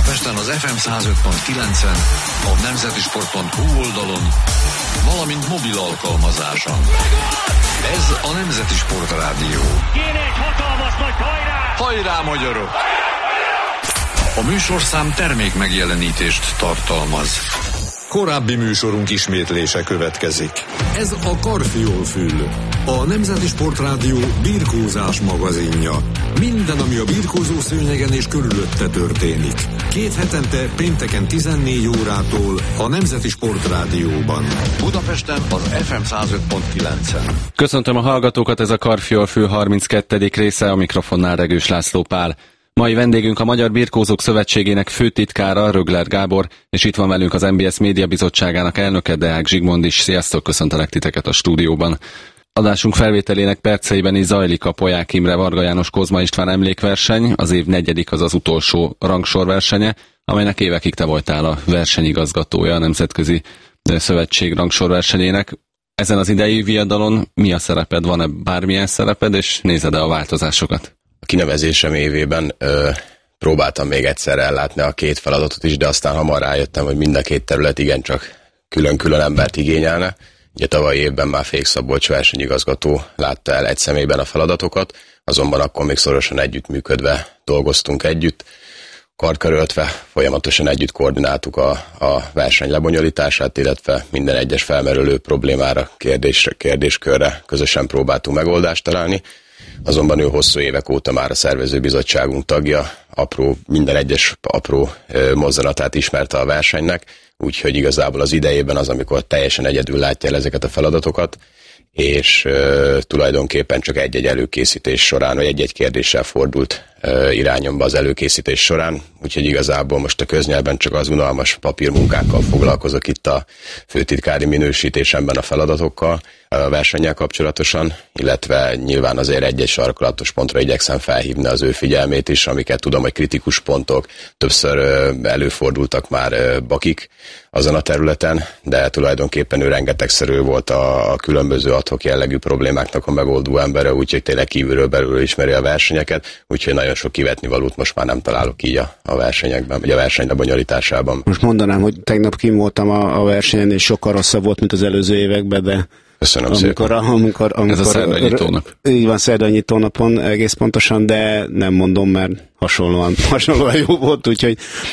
Budapesten az FM 105.9-en, a nemzetisport.hu oldalon, valamint mobil alkalmazáson. Ez a Nemzeti Sport Rádió. Kéne egy hatalmas nagy hajrá! Hajrá, magyarok! A műsorszám termék megjelenítést tartalmaz. Korábbi műsorunk ismétlése következik. Ez a Karfiol-fül, a Nemzeti Sport Rádió birkózás magazinja. Minden, ami a birkózó szőnyegen és körülötte történik. 2 hetente pénteken 14 órától a Nemzeti Sport Rádióban. Budapesten az FM 105.9-en. Köszöntöm a hallgatókat, ez a Karfiol-fül 32. része, a mikrofonnál Regős László Pál. Mai vendégünk a Magyar Birkózók Szövetségének főtitkára, Rögler Gábor, és itt van velünk az MBS Média Bizottságának elnöke, Deák Zsigmond is. Sziasztok, köszöntelek titeket a stúdióban. Adásunk felvételének perceiben is zajlik a Polyák Imre, Varga János, Kozma István emlékverseny, az év 4., azaz utolsó rangsorversenye, amelynek évekig te voltál a versenyigazgatója a Nemzetközi Szövetség rangsorversenyének. Ezen az idei viadalon mi a szereped, van-e bármilyen szereped, és nézed-e a változásokat? A kinevezésem évében próbáltam még egyszer ellátni a 2 feladatot is, de aztán hamar rájöttem, hogy mind a 2 terület igencsak külön-külön embert igényelne. Ugye tavalyi évben már Fék Szabolcs versenyigazgató látta el egy személyben a feladatokat, azonban akkor még szorosan együttműködve dolgoztunk együtt, karkaröltve, folyamatosan együtt koordináltuk a verseny lebonyolítását, illetve minden egyes felmerülő problémára, kérdéskörre közösen próbáltunk megoldást találni. Azonban ő hosszú évek óta már a szervezőbizottságunk tagja, minden egyes apró mozzanatát ismerte a versenynek, úgyhogy igazából az idejében az, amikor teljesen egyedül látja el ezeket a feladatokat, és tulajdonképpen csak egy-egy előkészítés során, vagy egy-egy kérdéssel fordult irányomba az előkészítés során, úgyhogy igazából most a köznyelben csak az unalmas papírmunkákkal foglalkozok itt a főtitkári minősítésemben a feladatokkal, a versennyel kapcsolatosan, illetve nyilván azért egy-egy sarkalatos pontra igyekszem felhívni az ő figyelmét is, amiket tudom, hogy kritikus pontok, többször előfordultak már bakik azon a területen, de tulajdonképpen ő rengetegszerű volt a különböző ad-hoc jellegű problémáknak a megoldó embere, úgyhogy tényleg kívülről belül ismeri a versenyeket, úgyhogy nagyon sok kivetnivalót most már nem találok így a versenyekben, vagy a verseny lebonyolításában. Most mondanám, hogy tegnap kim voltam a versenyen, és sokkal rosszabb volt, mint az előző években, de köszönöm szépen. Ez a szerdanyitó így van, szerdanyitó napon egész pontosan, de nem mondom, mert hasonlóan jó volt, úgyhogy